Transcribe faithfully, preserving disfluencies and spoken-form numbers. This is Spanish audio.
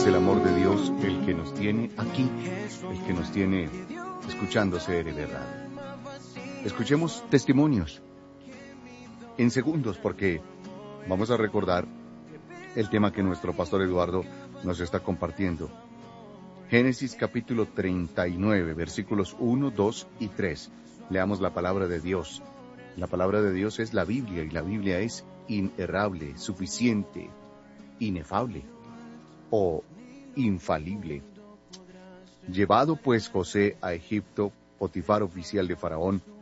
Es el amor de Dios el que nos tiene aquí, el que nos tiene escuchando C R V Radio. Escuchemos testimonios en segundos porque vamos a recordar el tema que nuestro pastor Eduardo nos está compartiendo. Génesis capítulo treinta y nueve, versículos uno, dos y tres. Leamos la palabra de Dios. La palabra de Dios es la Biblia y la Biblia es inerrable, suficiente, inefable o infalible. Llevado pues José a Egipto, Potifar, oficial de Faraón,